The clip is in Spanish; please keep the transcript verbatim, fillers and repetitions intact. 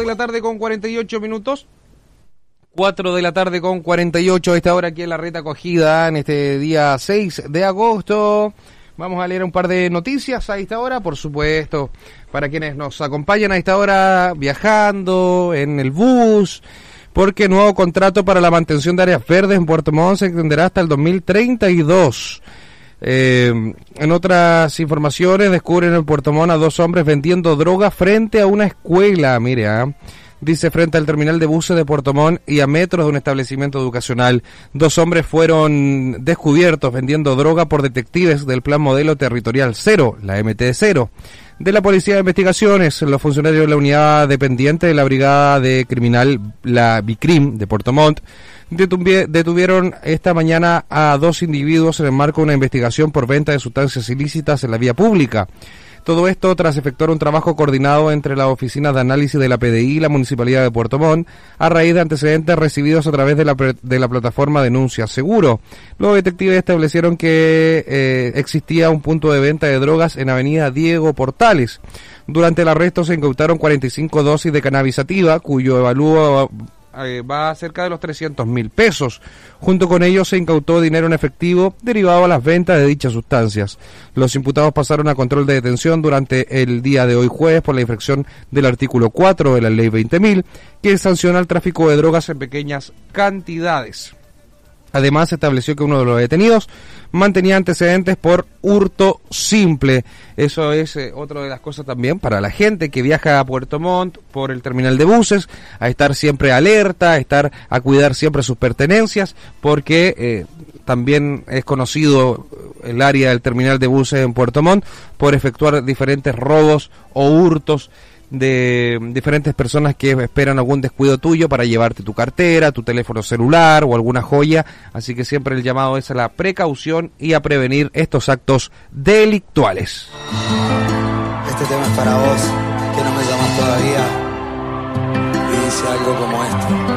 la tarde con cuarenta y ocho minutos. cuatro de la tarde con cuarenta y ocho a esta hora aquí en la Reta Acogida, en este día seis de agosto. Vamos a leer un par de noticias a esta hora, por supuesto, para quienes nos acompañan a esta hora viajando en el bus, porque el nuevo contrato para la mantención de áreas verdes en Puerto Montt se extenderá hasta el dos mil treinta y dos. Eh, en otras informaciones, descubren en Puerto Montt a dos hombres vendiendo droga frente a una escuela, mire, ¿eh? Dice, frente al terminal de buses de Puerto Montt y a metros de un establecimiento educacional. Dos hombres fueron descubiertos vendiendo droga por detectives del Plan Modelo Territorial Cero, la M T cero, de la Policía de Investigaciones. Los funcionarios de la unidad dependiente de la Brigada de Criminal, la BICRIM, de Puerto Montt, detuvieron esta mañana a dos individuos en el marco de una investigación por venta de sustancias ilícitas en la vía pública. Todo esto tras efectuar un trabajo coordinado entre las oficinas de análisis de la P D I y la Municipalidad de Puerto Montt, a raíz de antecedentes recibidos a través de la, de la plataforma Denuncia Seguro. Los detectives establecieron que eh, existía un punto de venta de drogas en Avenida Diego Portales. Durante el arresto se incautaron cuarenta y cinco dosis de cannabis sativa, cuyo evalúo eh, va a cerca de los trescientos mil pesos. Junto con ellos se incautó dinero en efectivo derivado a las ventas de dichas sustancias. Los imputados pasaron a control de detención durante el día de hoy jueves por la infracción del artículo cuatro de la ley veinte mil, que sanciona el tráfico de drogas en pequeñas cantidades. Además, se estableció que uno de los detenidos mantenía antecedentes por hurto simple. Eso es eh, otra de las cosas también para la gente que viaja a Puerto Montt por el terminal de buses, a estar siempre alerta, a estar a cuidar siempre sus pertenencias, porque eh, también es conocido el área del terminal de buses en Puerto Montt por efectuar diferentes robos o hurtos de diferentes personas que esperan algún descuido tuyo para llevarte tu cartera, tu teléfono celular o alguna joya. Así que siempre el llamado es a la precaución y a prevenir estos actos delictuales. Este tema es para vos, que no me llamas todavía, y dice algo como esto.